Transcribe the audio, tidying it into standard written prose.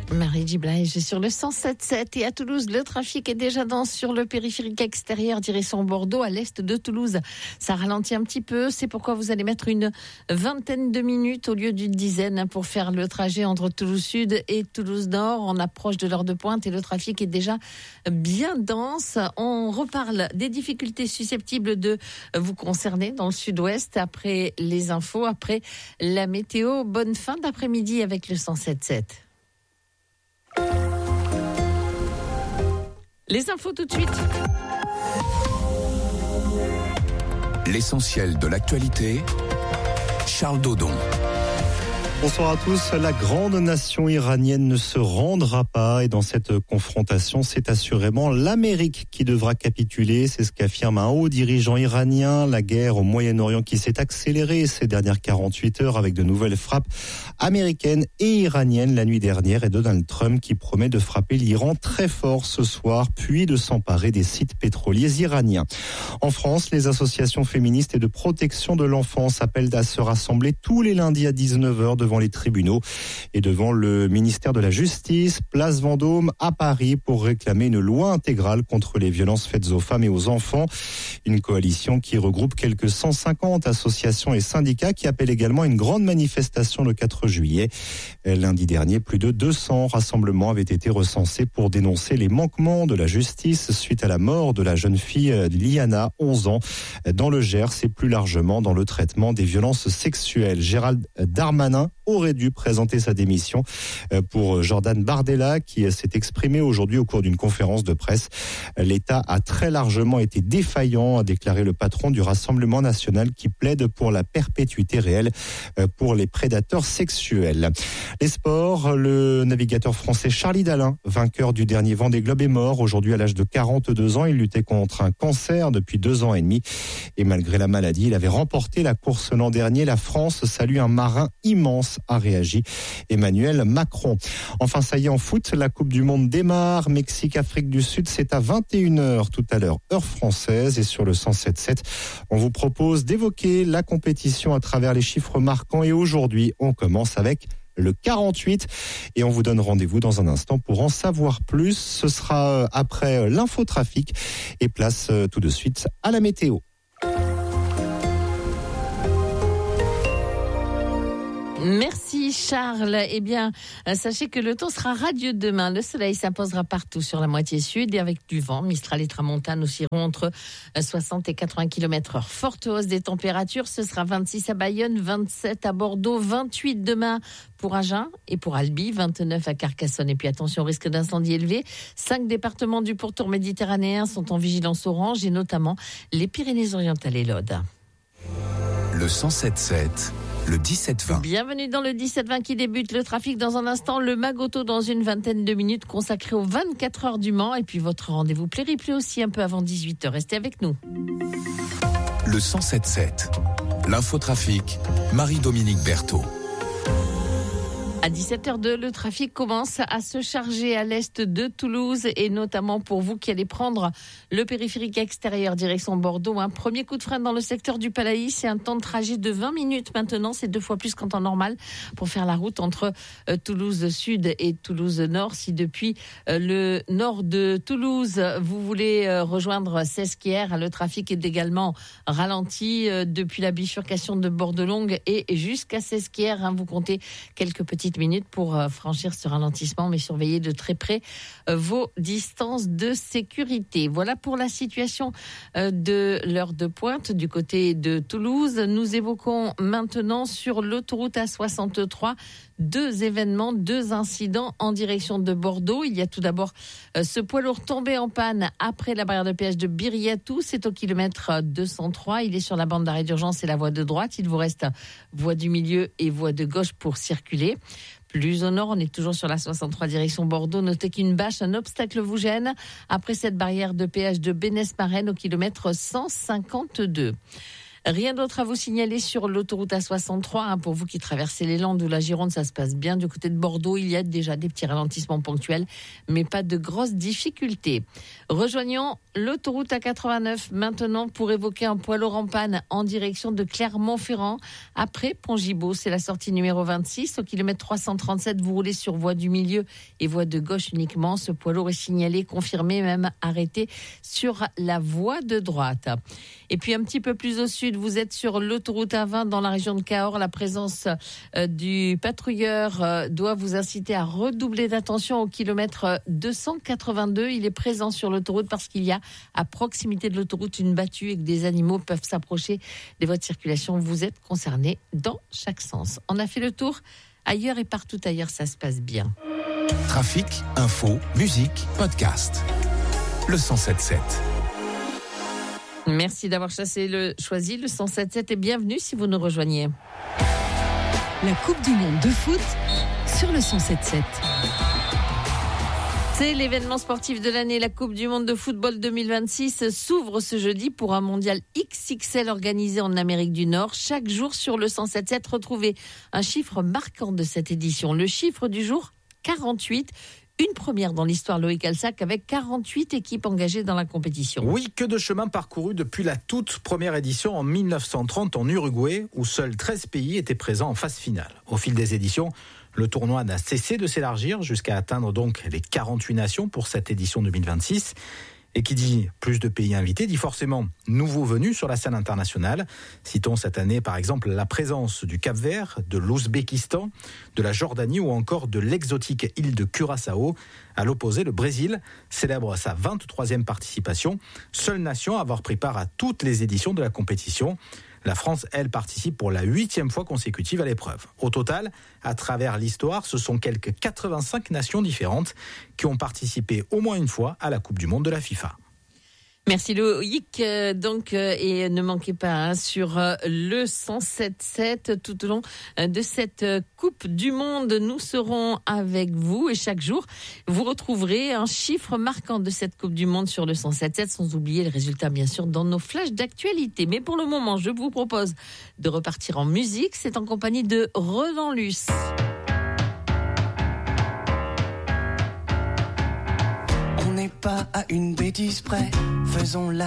Marie Giblage sur le 107.7 et à Toulouse, le trafic est déjà dense sur le périphérique extérieur direction Bordeaux à l'est de Toulouse. Ça ralentit un petit peu, c'est pourquoi vous allez mettre une vingtaine de minutes au lieu d'une dizaine pour faire le trajet entre Toulouse Sud et Toulouse Nord. On approche de l'heure de pointe et le trafic est déjà bien dense. On reparle des difficultés susceptibles de vous concerner dans le sud-ouest après les infos, après la météo. Bonne fin d'après-midi avec le 107.7. Les infos tout de suite. L'essentiel de l'actualité, Charles Dodon. Bonsoir à tous. La grande nation iranienne ne se rendra pas et dans cette confrontation, c'est assurément l'Amérique qui devra capituler. C'est ce qu'affirme un haut dirigeant iranien. La guerre au Moyen-Orient qui s'est accélérée ces dernières 48 heures avec de nouvelles frappes américaines et iraniennes la nuit dernière et Donald Trump qui promet de frapper l'Iran très fort ce soir puis de s'emparer des sites pétroliers iraniens. En France, les associations féministes et de protection de l'enfance appellent à se rassembler tous les lundis à 19h devant les tribunaux et devant le ministère de la Justice, place Vendôme à Paris pour réclamer une loi intégrale contre les violences faites aux femmes et aux enfants. Une coalition qui regroupe quelques 150 associations et syndicats qui appellent également une grande manifestation le 4 juillet. Lundi dernier, plus de 200 rassemblements avaient été recensés pour dénoncer les manquements de la justice suite à la mort de la jeune fille Liana, 11 ans, dans le Gers et plus largement dans le traitement des violences sexuelles. Gérald Darmanin aurait dû présenter sa démission pour Jordan Bardella qui s'est exprimé aujourd'hui au cours d'une conférence de presse. L'État a très largement été défaillant, a déclaré le patron du Rassemblement national qui plaide pour la perpétuité réelle pour les prédateurs sexuels. Les sports, le navigateur français Charlie Dalin, vainqueur du dernier Vendée Globe, est mort aujourd'hui à l'âge de 42 ans. Il luttait contre un cancer depuis 2 ans et demi et malgré la maladie, il avait remporté la course l'an dernier. La France salue un marin immense, a réagi Emmanuel Macron. Enfin, ça y est, en foot, la Coupe du Monde démarre. Mexique, Afrique du Sud, c'est à 21h tout à l'heure, heure française. Et sur le 107.7, on vous propose d'évoquer la compétition à travers les chiffres marquants. Et aujourd'hui, on commence avec le 48 et on vous donne rendez-vous dans un instant pour en savoir plus. Ce sera après l'infotrafic et place tout de suite à la météo. Merci Charles. Eh bien, sachez que le temps sera radieux demain. Le soleil s'imposera partout sur la moitié sud et avec du vent. Mistral et tramontane oscilleront entre 60 et 80 km/h. Forte hausse des températures. Ce sera 26 à Bayonne, 27 à Bordeaux, 28 demain pour Agen et pour Albi, 29 à Carcassonne. Et puis attention, risque d'incendie élevé. 5 départements du pourtour méditerranéen sont en vigilance orange et notamment les Pyrénées-Orientales et l'Aude. Le 107.7. Le 17-20. Bienvenue dans le 17-20 qui débute le trafic dans un instant. Le Magoto dans une vingtaine de minutes consacré aux 24 heures du Mans. Et puis votre rendez-vous Plériplé aussi un peu avant 18h. Restez avec nous. Le 107.7. L'infotrafic, Marie-Dominique Berthaud. À 17h02, le trafic commence à se charger à l'est de Toulouse et notamment pour vous qui allez prendre le périphérique extérieur direction Bordeaux. Un premier coup de frein dans le secteur du Palaïs, c'est un temps de trajet de 20 minutes maintenant, c'est 2 fois plus qu'en temps normal pour faire la route entre Toulouse Sud et Toulouse Nord. Si depuis le nord de Toulouse, vous voulez rejoindre Sesquières, le trafic est également ralenti depuis la bifurcation de Bordelongue et jusqu'à Sesquières. Vous comptez quelques petites minutes pour franchir ce ralentissement, mais surveillez de très près vos distances de sécurité. Voilà pour la situation de l'heure de pointe du côté de Toulouse. Nous évoquons maintenant sur l'autoroute A63 2 événements, 2 incidents en direction de Bordeaux. Il y a tout d'abord ce poids lourd tombé en panne après la barrière de péage de Biriatou. C'est au kilomètre 203. Il est sur la bande d'arrêt d'urgence et la voie de droite. Il vous reste voie du milieu et voie de gauche pour circuler. Plus au nord, on est toujours sur la 63 direction Bordeaux. Notez qu'une bâche, un obstacle vous gêne après cette barrière de péage de Bénesse-Marraine au kilomètre 152. Rien d'autre à vous signaler sur l'autoroute A63. Pour vous qui traversez les Landes ou la Gironde, ça se passe bien. Du côté de Bordeaux, il y a déjà des petits ralentissements ponctuels, mais pas de grosses difficultés. Rejoignons l'autoroute A89 maintenant pour évoquer un poids lourd en panne en direction de Clermont-Ferrand. Après Pont-Gibaud, c'est la sortie numéro 26. Au kilomètre 337, vous roulez sur voie du milieu et voie de gauche uniquement. Ce poids lourd est signalé, confirmé, même arrêté sur la voie de droite. Et puis un petit peu plus au sud, vous êtes sur l'autoroute A20 dans la région de Cahors. La présence du patrouilleur doit vous inciter à redoubler d'attention au kilomètre 282. Il est présent sur l'autoroute parce qu'il y a à proximité de l'autoroute une battue et que des animaux peuvent s'approcher des voies de circulation. Vous êtes concernés dans chaque sens. On a fait le tour. Ailleurs et partout ailleurs, ça se passe bien. Trafic, info, musique, podcast. Le 107.7. Merci d'avoir choisi le 107.7 et bienvenue si vous nous rejoignez. La Coupe du Monde de foot sur le 107.7. C'est l'événement sportif de l'année. La Coupe du Monde de football 2026 s'ouvre ce jeudi pour un mondial XXL organisé en Amérique du Nord. Chaque jour sur le 107.7, retrouvez un chiffre marquant de cette édition. Le chiffre du jour, 48. Une première dans l'histoire, Loïc Alsac, avec 48 équipes engagées dans la compétition. Oui, que de chemin parcouru depuis la toute première édition en 1930 en Uruguay, où seuls 13 pays étaient présents en phase finale. Au fil des éditions, le tournoi n'a cessé de s'élargir jusqu'à atteindre donc les 48 nations pour cette édition 2026. Et qui dit plus de pays invités, dit forcément nouveaux venus sur la scène internationale. Citons cette année par exemple la présence du Cap-Vert, de l'Ouzbékistan, de la Jordanie ou encore de l'exotique île de Curaçao. À l'opposé, le Brésil célèbre sa 23e participation, seule nation à avoir pris part à toutes les éditions de la compétition. La France, elle, participe pour la 8e fois consécutive à l'épreuve. Au total, à travers l'histoire, ce sont quelques 85 nations différentes qui ont participé au moins une fois à la Coupe du Monde de la FIFA. Merci Loïc. Et ne manquez pas sur le 107.7 tout au long de cette Coupe du Monde. Nous serons avec vous et chaque jour, vous retrouverez un chiffre marquant de cette Coupe du Monde sur le 107.7, sans oublier les résultats bien sûr dans nos flashs d'actualité. Mais pour le moment, je vous propose de repartir en musique. C'est en compagnie de Roland Luce. Pas à une bêtise près, faisons la